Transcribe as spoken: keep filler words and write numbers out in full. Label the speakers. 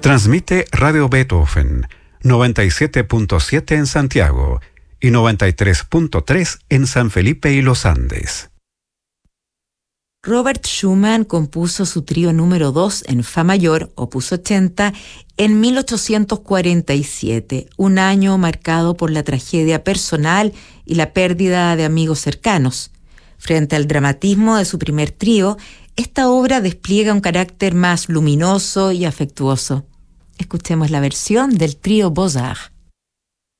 Speaker 1: Transmite Radio Beethoven, noventa y siete punto siete en Santiago y noventa y tres punto tres en San Felipe y Los Andes.
Speaker 2: Robert Schumann compuso su trío número dos en Fa mayor, opus ochenta, en mil ochocientos cuarenta y siete, un año marcado por la tragedia personal y la pérdida de amigos cercanos. Frente al dramatismo de su primer trío, esta obra despliega un carácter más luminoso y afectuoso. Escuchemos la versión del trío Beaux-Arts.